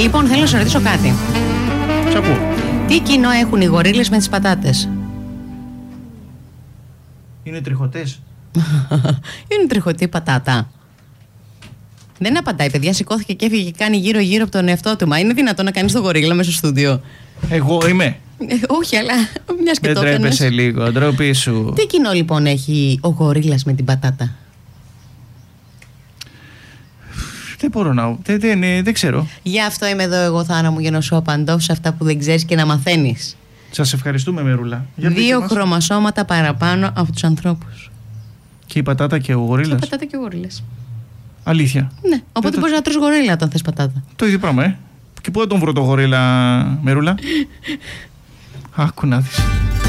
Λοιπόν, θέλω να σε ρωτήσω κάτι. Σ' ακούω. Τι κοινό έχουν οι γορίλες με τις πατάτες? Είναι τριχωτές. Είναι τριχωτή πατάτα. Δεν απαντάει, παιδιά. Σηκώθηκε και έφυγε και κάνει γύρω-γύρω από τον εαυτό του. Μα είναι δυνατόν να κάνεις το γορίλα μέσα στο στούντιο? Εγώ είμαι. Όχι, αλλά μιας και Δεν το έκανες. τρέπεσαι λίγο, ντροπή σου. Τι κοινό λοιπόν έχει ο γορίλας με την πατάτα? Δεν μπορώ να. Δεν ξέρω. Γι' αυτό είμαι εδώ εγώ, Θάνα μου, για να σου απαντώ σε αυτά που δεν ξέρεις και να μαθαίνεις. Σας ευχαριστούμε, Μερούλα. Για πείτε 2 μας. χρωμασώματα παραπάνω από τους ανθρώπους. Και η πατάτα και ο Και γορίλας. πατάτα και γορίλες. Αλήθεια. Ναι, οπότε μπορείς να τρως γορίλα όταν θες πατάτα. Το ίδιο πράγμα, Και πού θα τον βρω το γορίλα, Μερούλα? Άκου να δεις.